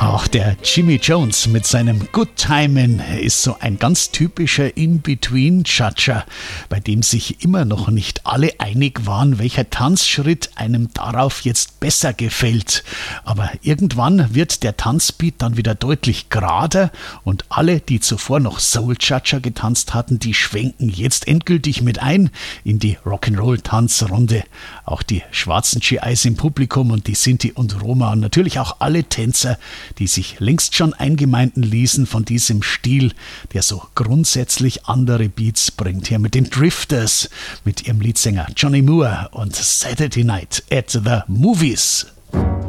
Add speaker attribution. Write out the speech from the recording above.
Speaker 1: Auch der Jimmy Jones mit seinem Good Timin' ist so ein ganz typischer In-Between-Cha-Cha, bei dem sich immer noch nicht alle einig waren, welcher Tanzschritt einem darauf jetzt besser gefällt. Aber irgendwann wird der Tanzbeat dann wieder deutlich gerader und alle, die zuvor noch Soul-Cha-Cha getanzt hatten, die schwenken jetzt endgültig mit ein in die Rock'n'Roll-Tanzrunde. Auch die schwarzen GIs im Publikum und die Sinti und Roma und natürlich auch alle Tänzer, die sich längst schon eingemeinden ließen von diesem Stil, der so grundsätzlich andere Beats bringt. Hier mit den Drifters, mit ihrem Leadsänger Johnny Moore und Saturday Night at the Movies.